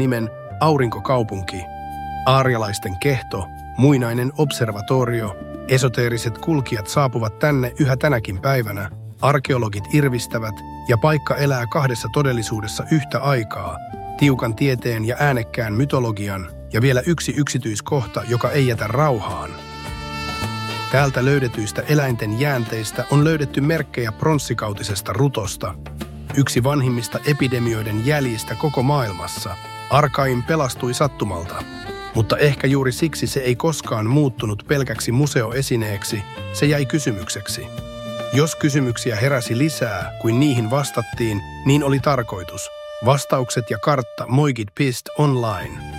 nimen Aurinkokaupunki, aarialaisten kehto, muinainen observatorio, esoteeriset kulkijat saapuvat tänne yhä tänäkin päivänä, arkeologit irvistävät ja paikka elää kahdessa todellisuudessa yhtä aikaa, tiukan tieteen ja äänekkään mytologian ja vielä yksi yksityiskohta, joka ei jätä rauhaan. Täältä löydetyistä eläinten jäänteistä on löydetty merkkejä pronssikautisesta rutosta, yksi vanhimmista epidemioiden jäljistä koko maailmassa. Arkaim pelastui sattumalta, mutta ehkä juuri siksi se ei koskaan muuttunut pelkäksi museoesineeksi, se jäi kysymykseksi. Jos kysymyksiä heräsi lisää kuin niihin vastattiin, niin oli tarkoitus. Vastaukset ja kartta Moigit.online.